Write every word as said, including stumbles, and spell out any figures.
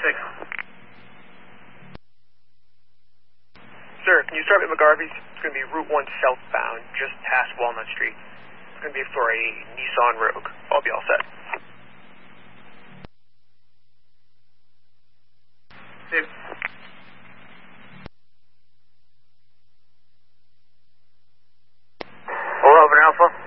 six. Sir, can you start at McGarvey's? It's going to be Route one southbound, just past Walnut Street. It's going to be for a Nissan Rogue. I'll be all set. Steve. eleven Alpha.